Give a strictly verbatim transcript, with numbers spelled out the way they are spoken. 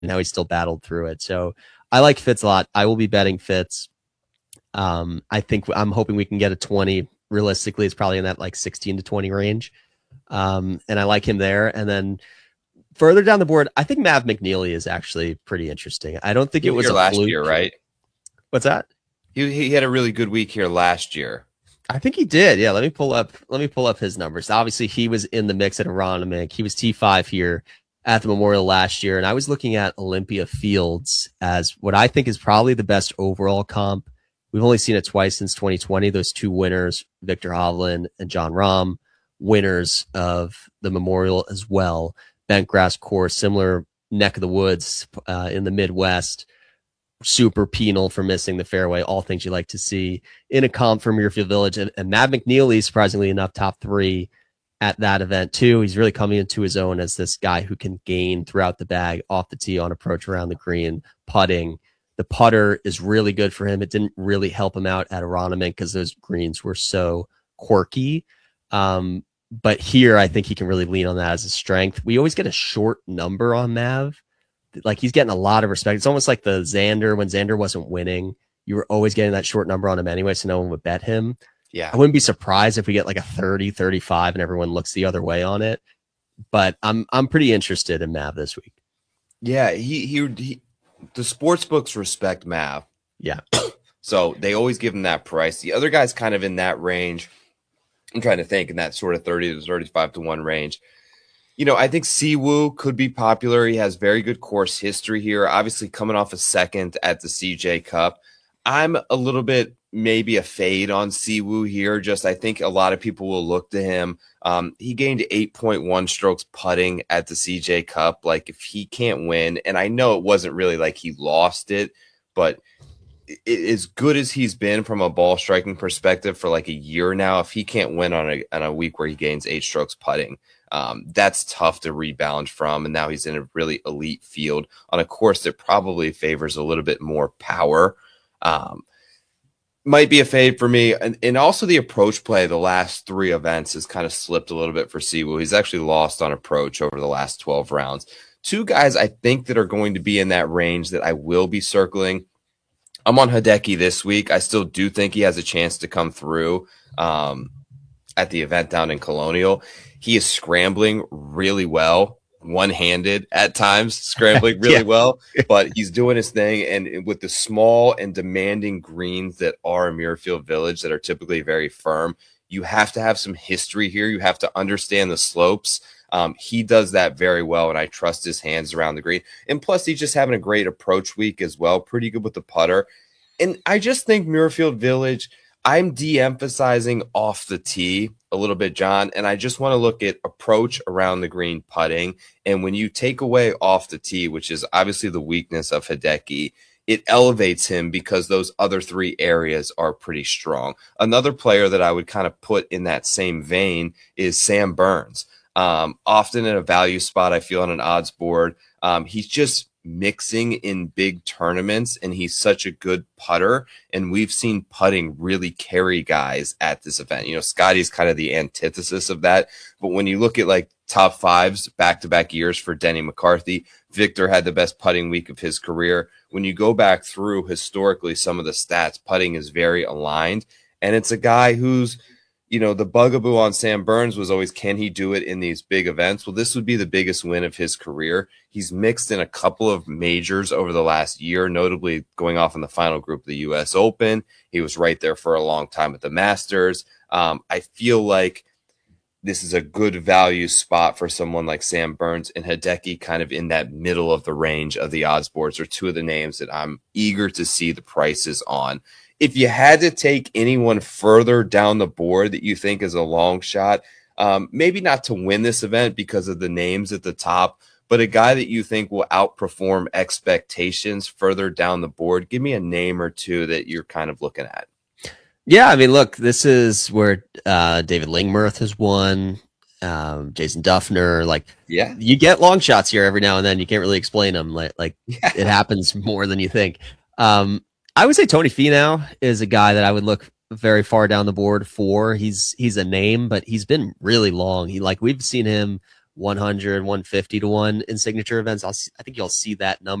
how he still battled through it. So I like Fitz a lot. I will be betting Fitz. Um, I think I'm hoping we can get a twenty. Realistically, it's probably in that like sixteen to twenty range. Um, and I like him there. And then further down the board, I think Mav McNeely is actually pretty interesting. I don't think He it was here a last fluke. year, right? What's that? He he had a really good week here last year. I think he did. Yeah, let me pull up. Let me pull up his numbers. Obviously, he was in the mix at Aronimink. He was T five here at the Memorial last year, and I was looking at Olympia Fields as what I think is probably the best overall comp. We've only seen it twice since twenty twenty. Those two winners, Victor Hovland and John Rahm, winners of the Memorial as well. Bent grass course, similar neck of the woods uh, in the Midwest. Super penal for missing the fairway. All things you like to see in a comp for Muirfield Village. And, and Matt McNeely, surprisingly enough, top three at that event too. He's really coming into his own as this guy who can gain throughout the bag, off the tee, on approach, around the green, putting. The putter is really good for him. It didn't really help him out at Aronimink because those greens were so quirky. Um, but here, I think he can really lean on that as a strength. We always get a short number on Mav. Like, he's getting a lot of respect. It's almost like the Xander, when Xander wasn't winning, you were always getting that short number on him anyway, so no one would bet him. Yeah. I wouldn't be surprised if we get like a thirty, thirty-five and everyone looks the other way on it. But I'm I'm pretty interested in Mav this week. Yeah, he he, he the sports books respect Mav. Yeah. So they always give him that price. The other guy's kind of in that range. I'm trying to think in that sort of thirty to thirty-five to one range. You know, I think Siwoo could be popular. He has very good course history here. Obviously, coming off a second at the C J Cup. I'm a little bit maybe a fade on Siwoo here. Just I think a lot of people will look to him. Um, he gained eight point one strokes putting at the C J Cup. Like, if he can't win, and I know it wasn't really like he lost it, but it, as good as he's been from a ball striking perspective for like a year now, if he can't win on a on a week where he gains eight strokes putting, Um, that's tough to rebound from. And now he's in a really elite field on a course that probably favors a little bit more power. Um, might be a fade for me. And, and also the approach play, the last three events has kind of slipped a little bit for Siwoo. He's actually lost on approach over the last twelve rounds. Two guys I think that are going to be in that range that I will be circling. I'm on Hideki this week. I still do think he has a chance to come through um, at the event down in Colonial. He is scrambling really well, one-handed at times, scrambling really yeah. well, but he's doing his thing. And with the small and demanding greens that are Muirfield Village that are typically very firm, you have to have some history here. You have to understand the slopes. Um, he does that very well, and I trust his hands around the green. And plus, he's just having a great approach week as well, pretty good with the putter. And I just think Muirfield Village, I'm de-emphasizing off the tee a little bit, John, and I just want to look at approach around the green putting. And when you take away off the tee, which is obviously the weakness of Hideki, it elevates him because those other three areas are pretty strong. Another player that I would kind of put in that same vein is Sam Burns. Um, often in a value spot, I feel on an odds board. Um, he's just mixing in big tournaments, and he's such a good putter, and we've seen putting really carry guys at this event. You know, Scotty's kind of the antithesis of that, but when you look at like top fives back-to-back years for Denny McCarthy, Victor had the best putting week of his career. When you go back through historically some of the stats, putting is very aligned, and it's a guy who's, you know, the bugaboo on Sam Burns was always, can he do it in these big events? Well, this would be the biggest win of his career. He's mixed in a couple of majors over the last year, notably going off in the final group of the U S Open. He was right there for a long time at the Masters. Um, I feel like this is a good value spot for someone like Sam Burns, and Hideki kind of in that middle of the range of the odds boards are two of the names that I'm eager to see the prices on. If you had to take anyone further down the board that you think is a long shot, um, maybe not to win this event because of the names at the top, but a guy that you think will outperform expectations further down the board, give me a name or two that you're kind of looking at. Yeah, I mean, look, this is where uh, David Lingmerth has won, um, Jason Duffner. Like, yeah, you get long shots here every now and then. You can't really explain them. Like, like yeah. It happens more than you think. Um, I would say Tony Finau is a guy that I would look very far down the board for. He's he's a name, but he's been really long. He like we've seen him one hundred, one fifty to one in signature events. I'll, I think you'll see that number.